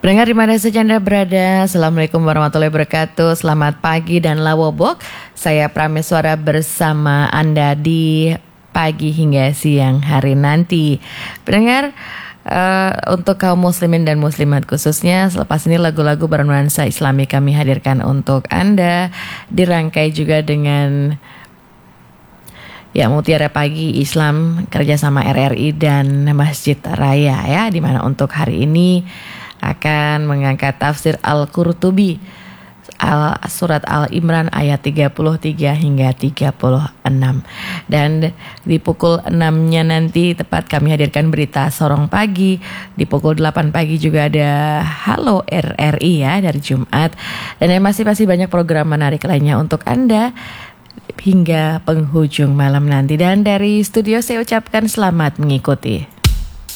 Pendengar di mana saja Anda berada, Assalamualaikum warahmatullahi wabarakatuh. Selamat pagi dan lawobok. Saya Prameswara bersama Anda di pagi hingga siang hari nanti. Pendengar, untuk kaum muslimin dan muslimat khususnya, selepas ini lagu-lagu bernuansa Islami kami hadirkan untuk Anda, dirangkai juga dengan Mutiara Pagi Islam kerjasama RRI dan Masjid Raya ya, dimana untuk hari ini akan mengangkat tafsir Al-Qurtubi surat Al-Imran ayat 33 hingga 36. Dan di pukul 6-nya nanti tepat kami hadirkan berita Sorong Pagi. Di pukul 8 pagi juga ada Halo RRI ya dari Jumat. Dan masih banyak program menarik lainnya untuk Anda hingga penghujung malam nanti. Dan dari studio saya ucapkan selamat mengikuti.